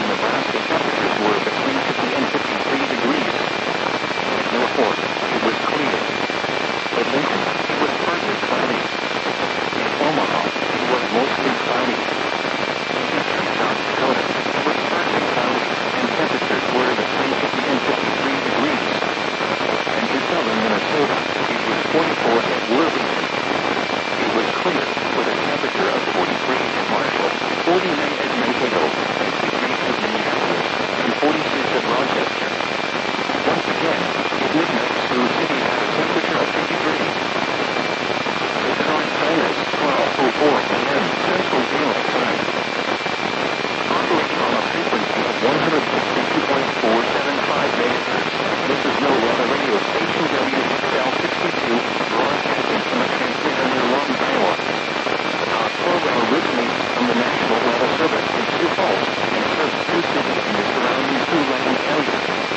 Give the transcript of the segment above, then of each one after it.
Northern Nebraska, temperatures were between 50 and 53 degrees. At Norfolk, it was clear. At Lincoln, it was partly cloudy. At Omaha, it was mostly cloudy. In eastern South Dakota, it was partly cloudy, and temperatures were between 50 and 53 degrees. And in southern Minnesota, it was 44 at Worthington. It was clear, with a temperature of 43 at Marshall, 49 at Mankato, 53 at Minneapolis, and 46 at Rochester. Once again, at midnight, Sioux City had a temperature of 53. The current time is 12:04 p.m. Central Daylight Time. Operating on a frequency of 162.475 MHz, this is NOAA radio station WXL-62, broadcasting from a transmitter near Lawton, Iowa. Our program originates from the National Weather Service in Sioux Falls and serves Sioux City and the surrounding Siouxland area.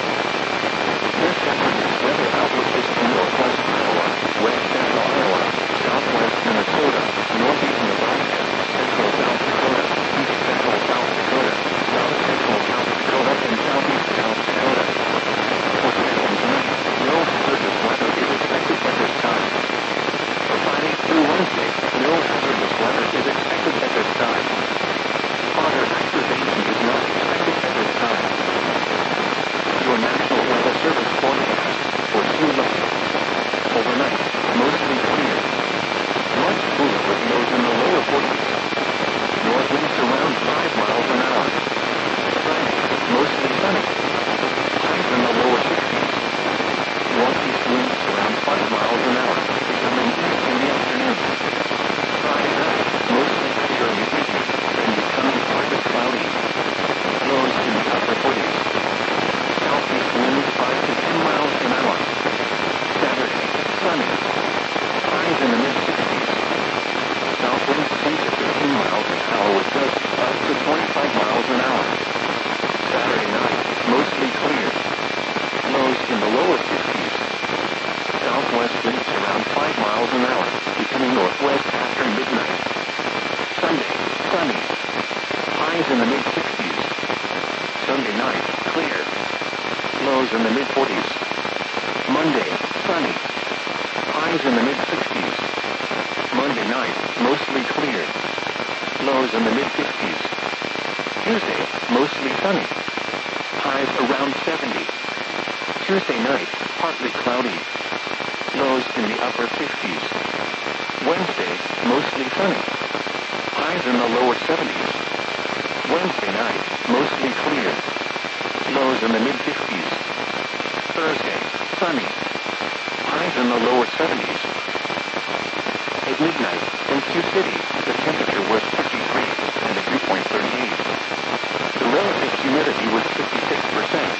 This afternoon's weather outlook is for northwest Iowa, west central Iowa, southwest Minnesota, northeast Nebraska, central South Dakota, east central South Dakota, south central South Dakota, and southeast South Dakota. For tonight, no hazardous weather is expected at this time. For Friday through Wednesday, no hazardous weather is expected at this time. Further activation is not expected at this time. Your National Weather Service forecast for Siouxland. Overnight, mostly clear. Much cooler with lows in the lower 40s. North winds around 5 miles an hour. Friday, mostly sunny. Highs in the lower 60s. Northeast winds around 5 miles an hour, becoming east in the afternoon. Friday night, mostly clear in the evening, and becoming partly cloudy. Lows in the upper 40s. Southeast winds 5 to 10 miles an hour. Saturday, sunny. Highs in the mid-60s. South winds 10 to 15 miles an hour with gusts up to 25 miles an hour. Saturday night, mostly clear. Lows in the lower 50s. Southwest winds around 5 miles an hour, becoming northwest after midnight. Sunday, sunny. Highs in the mid-60s. Sunday night, clear. Lows in the mid-40s. Monday, sunny. Highs in the mid-60s. Monday night, mostly clear. Lows in the mid-50s. Tuesday, mostly sunny. Highs around 70. Tuesday night, partly cloudy. Lows in the upper 50s. Wednesday, mostly sunny. Highs in the lower 70s. Wednesday night, mostly clear. Lows in the mid-50s. Thursday, sunny. Highs in the lower 70s. At midnight, in Sioux City, the temperature was 53 and the dew point 38. The relative humidity was 56%.